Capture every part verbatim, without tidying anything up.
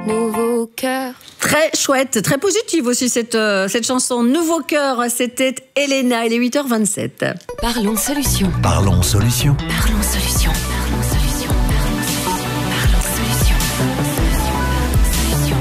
Nouveau cœur. Très chouette, très positive aussi cette, euh, cette chanson. Nouveau cœur, c'était Elena, il est huit heures vingt-sept. Parlons solution. Parlons solution. Parlons solution. Parlons solution. Parlons solution. Parlons solution. Solution.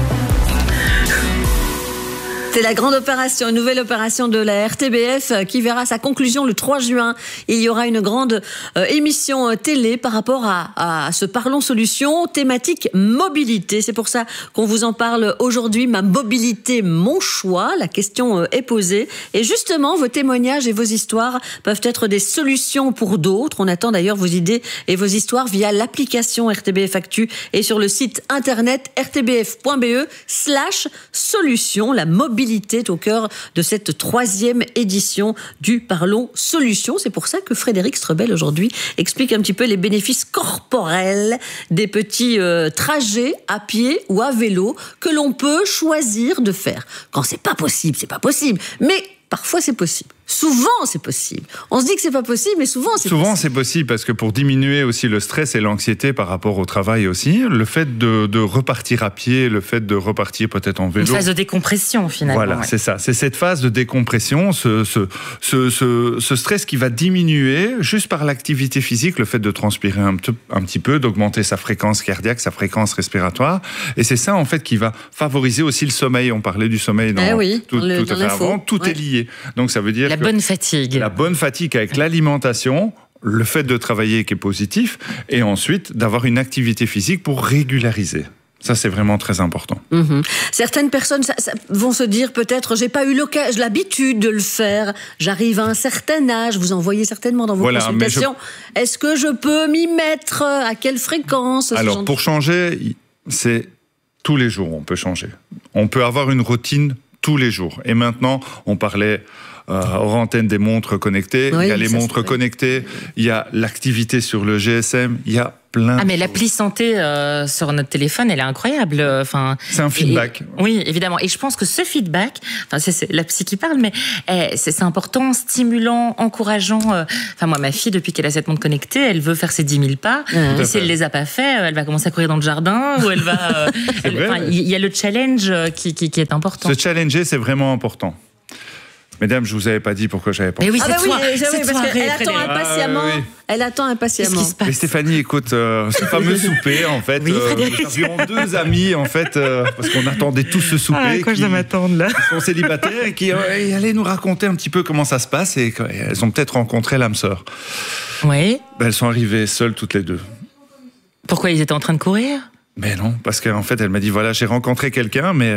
C'est la grande opération, une nouvelle opération de la R T B F qui verra sa conclusion le trois juin. Il y aura une grande euh, émission euh, télé par rapport à, à ce Parlons Solutions, thématique mobilité. C'est pour ça qu'on vous en parle aujourd'hui. Ma mobilité, mon choix. La question euh, est posée. Et justement, vos témoignages et vos histoires peuvent être des solutions pour d'autres. On attend d'ailleurs vos idées et vos histoires via l'application R T B F Actu et sur le site internet r t b f point b e slash solution. La mobilité est au cœur de cette troisième édition du Parlons Solutions. C'est pour ça que Frédéric Strebel aujourd'hui explique un petit peu les bénéfices corporels des petits euh, trajets à pied ou à vélo que l'on peut choisir de faire. Quand c'est pas possible, c'est pas possible. Mais parfois c'est possible. Souvent, c'est possible. On se dit que c'est pas possible, mais souvent, c'est souvent, possible. Souvent, c'est possible parce que pour diminuer aussi le stress et l'anxiété par rapport au travail aussi, le fait de, de repartir à pied, le fait de repartir peut-être en vélo. Une phase de décompression, finalement. Voilà, ouais. c'est ça. C'est cette phase de décompression, ce, ce, ce, ce, ce stress qui va diminuer juste par l'activité physique, le fait de transpirer un, un petit peu, d'augmenter sa fréquence cardiaque, sa fréquence respiratoire. Et c'est ça, en fait, qui va favoriser aussi le sommeil. On parlait du sommeil dans, eh oui, tout, dans le, tout à dans fait l'info. avant. Tout ouais. est lié. Donc, ça veut dire La bonne fatigue. La bonne fatigue avec l'alimentation, le fait de travailler qui est positif, et ensuite d'avoir une activité physique pour régulariser. Ça, c'est vraiment très important. Mmh. Certaines personnes ça, ça, vont se dire peut-être, j'ai pas eu l'habitude de le faire, j'arrive à un certain âge, vous en voyez certainement dans vos voilà, consultations. Je... Est-ce que je peux m'y mettre? À quelle fréquence? Alors, pour changer, c'est tous les jours, on peut changer. On peut avoir une routine tous les jours. Et maintenant, on parlait... Euh, hors antenne des montres connectées, oui, il y a les montres connectées, il y a l'activité sur le G S M, il y a plein. Ah mais l'appli santé euh, sur notre téléphone, elle est incroyable. Enfin, c'est un feedback. Et, oui, évidemment. Et je pense que ce feedback, enfin c'est, c'est la psy qui parle, mais eh, c'est, c'est important, stimulant, encourageant. Euh, enfin moi, ma fille, depuis qu'elle a cette montre connectée, elle veut faire ses dix mille pas. Mmh. Et si elle les a pas fait, elle va commencer à courir dans le jardin ou elle va. Il euh, y a le challenge qui, qui, qui est important. Se challenger, c'est vraiment important. Mesdames, je vous avais pas dit pourquoi j'avais pas. Mais oui, c'est ah bah toi. Oui, c'est parce toi, qu'elle attend impatiemment. Ah, oui. Elle attend impatiemment. Qu'est-ce qui se passe? Mais Stéphanie, écoute, euh, ce fameux souper, en fait, oui, euh, nous avions deux amis, en fait, euh, parce qu'on attendait tous ce souper. Ah, quoi, qui, je dois m'attendre là. Qui sont célibataires et qui euh, allaient nous raconter un petit peu comment ça se passe et, et elles ont peut-être rencontré l'âme sœur. Oui. Ben, elles sont arrivées seules toutes les deux. Pourquoi ils étaient en train de courir? Mais non, parce qu'en fait, elle m'a dit voilà, j'ai rencontré quelqu'un, mais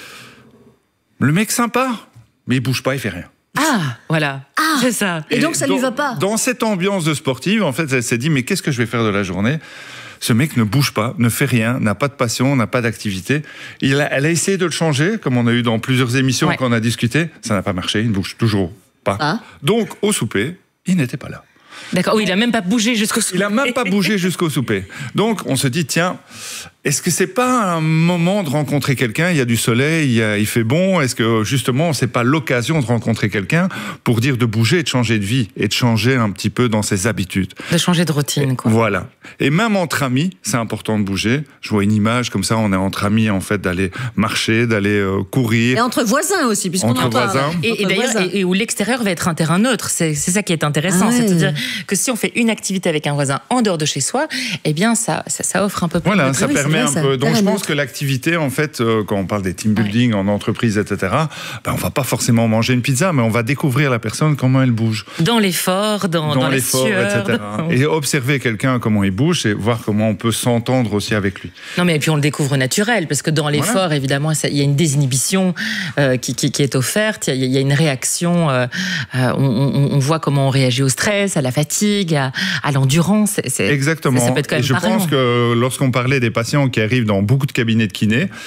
le mec sympa, mais il bouge pas, il fait rien. Ah, voilà, ah, c'est ça. Et, et donc, ça dans, lui va pas. Dans cette ambiance de sportive, en fait, elle s'est dit, mais qu'est-ce que je vais faire de la journée? Ce mec ne bouge pas, ne fait rien, n'a pas de passion, n'a pas d'activité. Il a, elle a essayé de le changer, comme on a eu dans plusieurs émissions ouais. quand on a discuté. Ça n'a pas marché, il ne bouge toujours pas. Ah. Donc, au souper, il n'était pas là. D'accord, oui, il n'a même pas bougé jusqu'au souper. Il n'a même pas bougé jusqu'au souper. Donc, on se dit, tiens, est-ce que c'est pas un moment de rencontrer quelqu'un? Il y a du soleil, il, y a, il fait bon. Est-ce que, justement, c'est pas l'occasion de rencontrer quelqu'un pour dire de bouger et de changer de vie et de changer un petit peu dans ses habitudes? De changer de routine, quoi. Voilà. Et même entre amis, c'est important de bouger. Je vois une image comme ça, on est entre amis, en fait, d'aller marcher, d'aller euh, courir. Et entre voisins aussi, puisqu'on entre en parle. Voisins. Et, et d'ailleurs, et, et où l'extérieur va être un terrain neutre. C'est, c'est ça qui est intéressant. Ah ouais. C'est-à-dire que si on fait une activité avec un voisin en dehors de chez soi, eh bien, ça, ça, ça offre un peu plus voilà, de ça oui, permet vrai, un peu. Ça. Donc, je pense que l'activité, en fait, euh, quand on parle des team building ouais. en entreprise, et cetera, ben, on va pas forcément manger une pizza, mais on va découvrir la personne, comment elle bouge. Dans l'effort, dans, dans, dans l'effort, la sueur, et cetera. Et observer quelqu'un, comment il bouge, et voir comment on peut s'entendre aussi avec lui. Non, mais et puis on le découvre naturel, parce que dans l'effort, voilà. évidemment, il y a une désinhibition euh, qui, qui, qui est offerte, il y, y a une réaction, euh, euh, on, on, on voit comment on réagit au stress, à la fatigue, à, à l'endurance. C'est, Exactement. Ça, ça peut être quand même et je pareil. pense que lorsqu'on parlait des patients qui arrivent dans beaucoup de cabinets de kiné,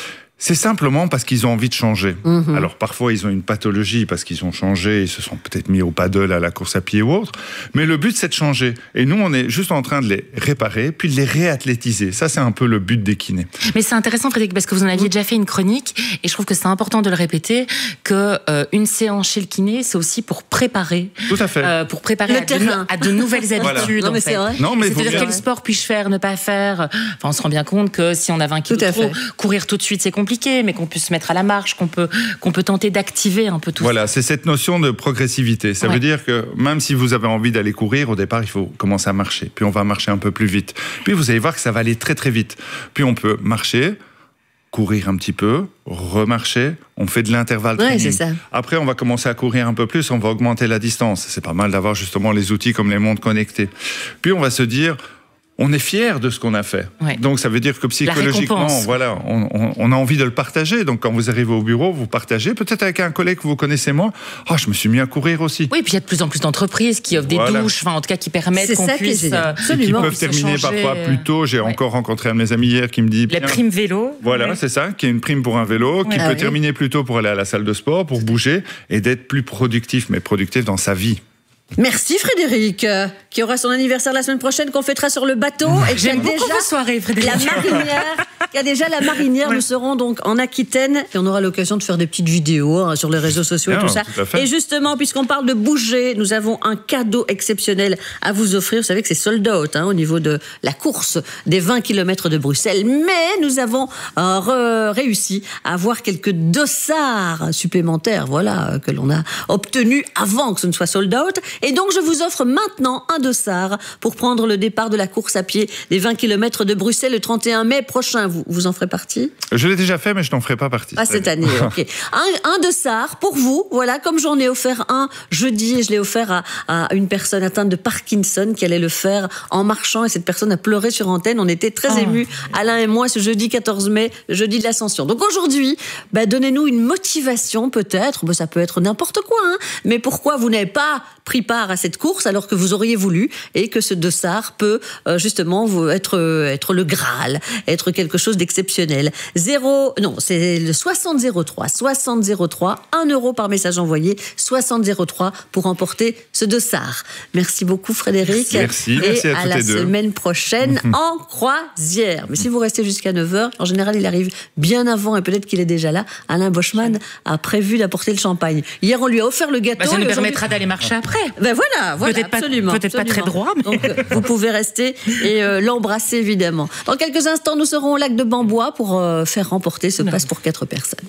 C'est simplement parce qu'ils ont envie de changer. Mmh. Alors parfois ils ont une pathologie parce qu'ils ont changé, ils se sont peut-être mis au paddle, à la course à pied ou autre. Mais le but c'est de changer. Et nous on est juste en train de les réparer, puis de les réathlétiser. Ça c'est un peu le but des kinés. Mais c'est intéressant Frédéric parce que vous en aviez déjà fait une chronique et je trouve que c'est important de le répéter que euh, une séance chez le kiné c'est aussi pour préparer. Tout à fait. Euh, pour préparer le à terrain. de, à de nouvelles habitudes. Non, mais en fait. c'est vrai. Non, mais C'est-à-dire vous- quel sport puis-je faire, ne pas faire. Enfin on se rend bien compte que si on a vingt kilos Tout à trop, fait. courir tout de suite c'est compliqué, mais qu'on puisse se mettre à la marche, qu'on peut qu'on peut tenter d'activer un peu tout Voilà, c'est cette notion de progressivité. Ça Ouais. veut dire que même si vous avez envie d'aller courir, au départ, il faut commencer à marcher. Puis on va marcher un peu plus vite. Puis vous allez voir que ça va aller très très vite. Puis on peut marcher, courir un petit peu, remarcher. On fait de l'intervalle Ouais, training. c'est ça. Après, on va commencer à courir un peu plus. On va augmenter la distance. C'est pas mal d'avoir justement les outils comme les montres connectées. Puis on va se dire... On est fier de ce qu'on a fait. Ouais. Donc, ça veut dire que psychologiquement, récompense. voilà, on, on, on a envie de le partager. Donc, quand vous arrivez au bureau, vous partagez, peut-être avec un collègue que vous connaissez moins. Ah, je me suis mis à courir aussi. Oui, puis il y a de plus en plus d'entreprises qui offrent des Voilà. douches, enfin en tout cas qui permettent C'est qu'on ça qui est puisse génial. euh, Et qui Absolument. peuvent se terminer changer. parfois plus tôt. J'ai Ouais. encore rencontré un de mes amis hier qui me dit... la Bien, prime vélo. Voilà, Ouais. c'est ça, qui est une prime pour un vélo, qui Ah peut oui. terminer plus tôt pour aller à la salle de sport, pour bouger et d'être plus productif, mais productif dans sa vie. Merci Frédéric, euh, qui aura son anniversaire la semaine prochaine, qu'on fêtera sur le bateau. Et qui a J'aime beaucoup déjà vos soirées, Frédéric. la marinière, qui a déjà la marinière. Ouais. Nous serons donc en Aquitaine et on aura l'occasion de faire des petites vidéos hein, sur les réseaux sociaux et Bien, tout ça. tout à fait. Et justement, puisqu'on parle de bouger, nous avons un cadeau exceptionnel à vous offrir. Vous savez que c'est sold out hein, au niveau de la course des vingt kilomètres de Bruxelles. Mais nous avons euh, re- réussi à avoir quelques dossards supplémentaires, voilà, euh, que l'on a obtenus avant que ce ne soit sold out. Et donc, je vous offre maintenant un dossard pour prendre le départ de la course à pied des vingt kilomètres de Bruxelles le trente et un mai prochain. Vous, vous en ferez partie? Je l'ai déjà fait, mais je n'en ferai pas partie. Ah, cette année, ok. Un, un dossard pour vous, voilà, comme j'en ai offert un jeudi et je l'ai offert à, à une personne atteinte de Parkinson qui allait le faire en marchant et cette personne a pleuré sur antenne. On était très Oh. émus, Alain et moi, ce jeudi quatorze mai, le jeudi de l'Ascension. Donc aujourd'hui, bah, donnez-nous une motivation peut-être, bah, ça peut être n'importe quoi, hein, mais pourquoi vous n'avez pas pris part à cette course alors que vous auriez voulu et que ce dossard peut euh, justement vous être, euh, être le Graal, être quelque chose d'exceptionnel. Zéro, non, c'est le soixante zéro trois, soixante zéro trois, un euro par message envoyé, soixante zéro trois pour remporter ce dossard. Merci beaucoup Frédéric. Merci, et merci à à toutes la les deux. semaine prochaine en croisière. Mais si vous restez jusqu'à neuf heures, en général il arrive bien avant et peut-être qu'il est déjà là. Alain Boschman a prévu d'apporter le champagne. Hier on lui a offert le gâteau. Bah, ça et nous aujourd'hui- permettra d'aller marcher après. ben voilà, voilà, Peut-être pas- absolument. peut-être pas absolument. très droit, mais- Donc, euh, vous pouvez rester et euh, l'embrasser, évidemment. Dans quelques instants, nous serons au lac de Bambois pour euh, faire remporter ce passe pour quatre personnes.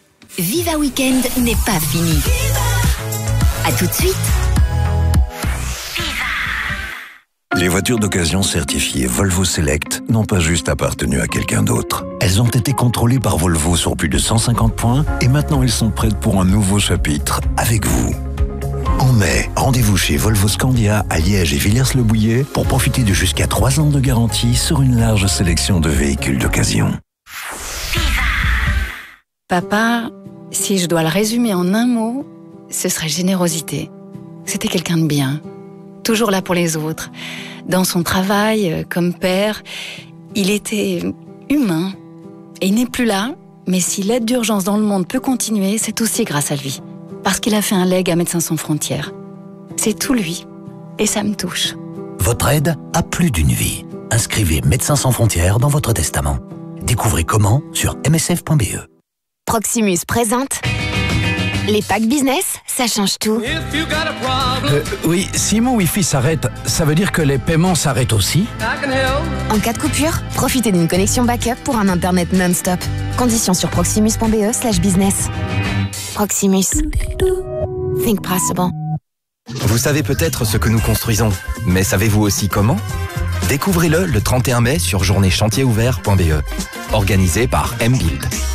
Viva Weekend n'est pas fini. À tout de suite. Les voitures d'occasion certifiées Volvo Select n'ont pas juste appartenu à quelqu'un d'autre. Elles ont été contrôlées par Volvo sur plus de cent cinquante points et maintenant elles sont prêtes pour un nouveau chapitre avec vous. En mai, rendez-vous chez Volvo Scandia à Liège et Villers-le-Bouillet pour profiter de jusqu'à trois ans de garantie sur une large sélection de véhicules d'occasion. Papa, si je dois le résumer en un mot, ce serait générosité. C'était quelqu'un de bien, toujours là pour les autres. Dans son travail, euh, comme père, il était humain. Et il n'est plus là, mais si l'aide d'urgence dans le monde peut continuer, c'est aussi grâce à lui. Parce qu'il a fait un leg à Médecins sans frontières. C'est tout lui. Et ça me touche. Votre aide a plus d'une vie. Inscrivez Médecins sans frontières dans votre testament. Découvrez comment sur m s f point b e. Proximus présente les packs business, ça change tout. Euh, oui, si mon Wi-Fi s'arrête, ça veut dire que les paiements s'arrêtent aussi? En cas de coupure, profitez d'une connexion backup pour un internet non-stop. Conditions sur proximus.be slash business. Proximus. Think possible. Vous savez peut-être ce que nous construisons, mais savez-vous aussi comment? Découvrez-le le trente et un mai sur journée chantier ouvert point b e, organisé par M-Build.